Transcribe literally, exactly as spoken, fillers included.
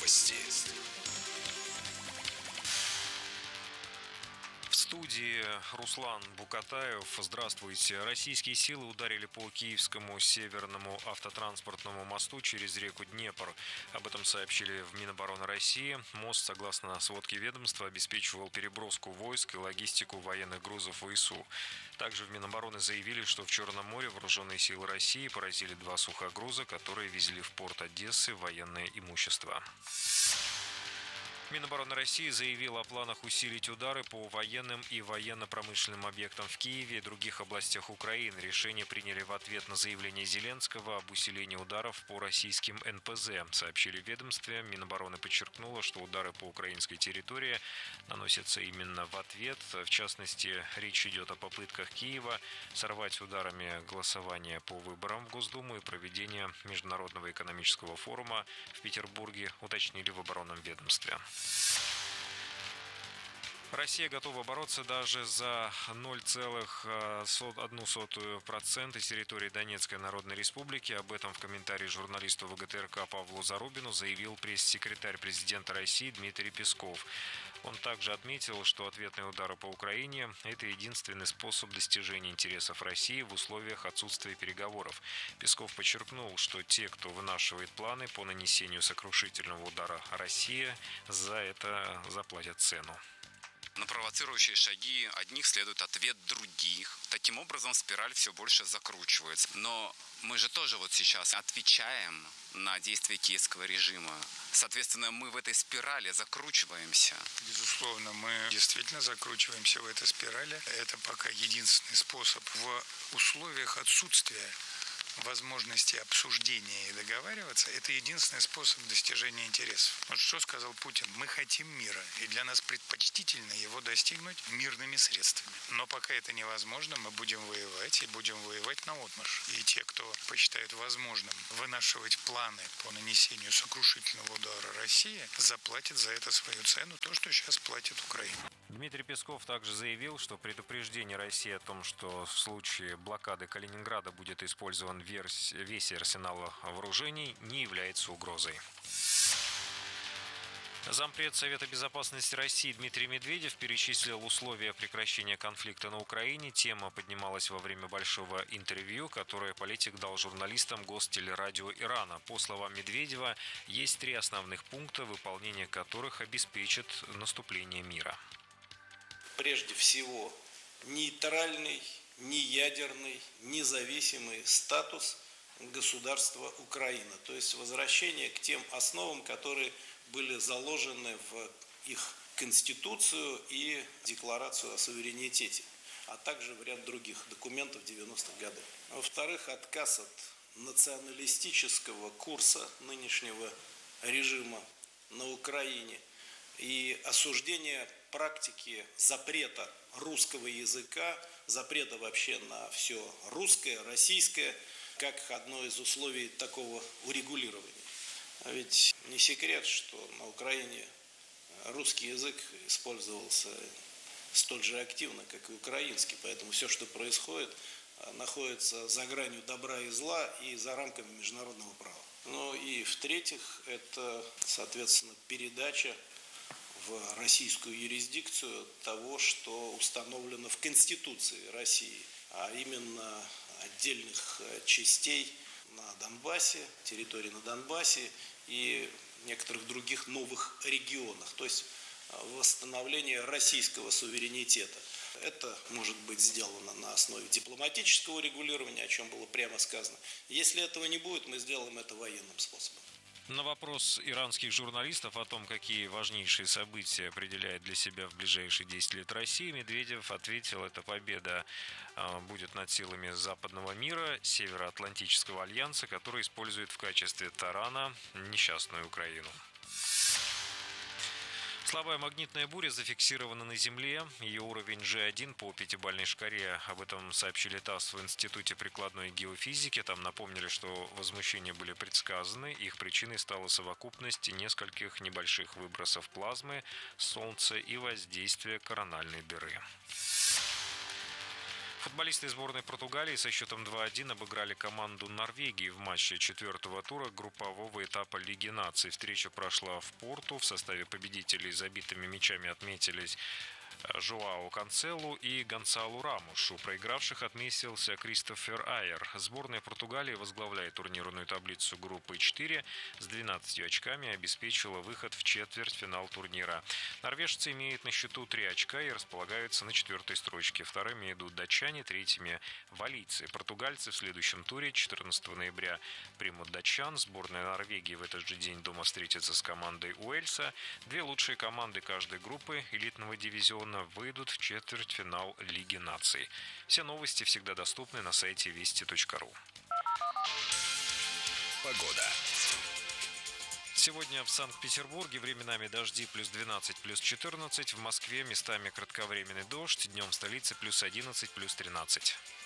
Новости. В студии Руслан Букатаев. Здравствуйте. Российские силы ударили по Киевскому северному автотранспортному мосту через реку Днепр. Об этом сообщили в Минобороны России. Мост, согласно сводке ведомства, обеспечивал переброску войск и логистику военных грузов ВСУ. Также в Минобороны заявили, что в Черном море вооруженные силы России поразили два сухогруза, которые везли в порт Одессы военное имущество. Минобороны России заявил о планах усилить удары по военным и военно-промышленным объектам в Киеве и других областях Украины. Решение приняли в ответ на заявление Зеленского об усилении ударов по российским эн пэ зэ, сообщили в ведомстве. Минобороны подчеркнуло, что удары по украинской территории наносятся именно в ответ. В частности, речь идет о попытках Киева сорвать ударами голосование по выборам в Госдуму и проведение Международного экономического форума в Петербурге, уточнили в оборонном ведомстве. Россия готова бороться даже за ноль целых одну сотую процента территории Донецкой Народной Республики. Об этом в комментарии журналисту вэ гэ тэ эр ка Павлу Зарубину заявил пресс-секретарь президента России Дмитрий Песков. Он также отметил, что ответные удары по Украине – это единственный способ достижения интересов России в условиях отсутствия переговоров. Песков подчеркнул, что те, кто вынашивает планы по нанесению сокрушительного удара России, за это заплатят цену. На провоцирующие шаги одних следует ответ других. Таким образом спираль все больше закручивается. Но мы же тоже вот сейчас отвечаем на действия киевского режима. Соответственно, мы в этой спирали закручиваемся. Безусловно, мы действительно закручиваемся в этой спирали. Это пока единственный способ в условиях отсутствия возможности обсуждения и договариваться, это единственный способ достижения интересов. Вот что сказал Путин. Мы хотим мира, и для нас предпочтительно его достигнуть мирными средствами. Но пока это невозможно, мы будем воевать, и будем воевать наотмашь. И те, кто посчитает возможным вынашивать планы по нанесению сокрушительного удара России, заплатят за это свою цену, то, что сейчас платит Украина. Дмитрий Песков также заявил, что предупреждение России о том, что в случае блокады Калининграда будет использован весь арсенал вооружений, не является угрозой. Зампред Совета безопасности России Дмитрий Медведев перечислил условия прекращения конфликта на Украине. Тема поднималась во время большого интервью, которое политик дал журналистам Гостелерадио Ирана. По словам Медведева, есть три основных пункта, выполнение которых обеспечит наступление мира. Прежде всего, нейтральный, неядерный, независимый статус государства Украина. То есть возвращение к тем основам, которые были заложены в их Конституцию и Декларацию о суверенитете, а также в ряд других документов девяностых годов. Во-вторых, отказ от националистического курса нынешнего режима на Украине и осуждение практики запрета русского языка, запрета вообще на все русское, российское, как одно из условий такого урегулирования. А ведь не секрет, что на Украине русский язык использовался столь же активно, как и украинский, поэтому все, что происходит, находится за гранью добра и зла и за рамками международного права. Ну и в-третьих, это, соответственно, передача в российскую юрисдикцию того, что установлено в Конституции России, а именно отдельных частей на Донбассе, территории на Донбассе и некоторых других новых регионах, то есть восстановление российского суверенитета. Это может быть сделано на основе дипломатического регулирования, о чем было прямо сказано. Если этого не будет, мы сделаем это военным способом. На вопрос иранских журналистов о том, какие важнейшие события определяет для себя в ближайшие десять лет Россия, Медведев ответил, эта победа будет над силами западного мира, Североатлантического альянса, который использует в качестве тарана несчастную Украину. Слабая магнитная буря зафиксирована на Земле. Ее уровень джи один по пятибалльной шкале. Об этом сообщили ТАСС в Институте прикладной геофизики. Там напомнили, что возмущения были предсказаны. Их причиной стала совокупность нескольких небольших выбросов плазмы, Солнца и воздействие корональной дыры. Футболисты сборной Португалии со счетом два-один обыграли команду Норвегии в матче четвертого тура группового этапа Лиги наций. Встреча прошла в Порту. В составе победителей забитыми мячами отметились Жоао Канцелу и Гонсалу Рамушу. Проигравших отметился Кристофер Айер. Сборная Португалии возглавляет турнирную таблицу группы четыре с двенадцатью очками и обеспечила выход в четвертьфинал турнира. Норвежцы имеют на счету три очка и располагаются на четвертой строчке. Вторыми идут датчане, третьими валийцы. Португальцы в следующем туре четырнадцатого ноября примут датчан. Сборная Норвегии в этот же день дома встретится с командой Уэльса. Две лучшие команды каждой группы элитного дивизиона выйдут в четвертьфинал Лиги наций. Все новости всегда доступны на сайте вести точка ру. Погода. Сегодня в Санкт-Петербурге временами дожди плюс двенадцать, плюс четырнадцать. В Москве местами кратковременный дождь. Днем в столице плюс одиннадцать, плюс тринадцать.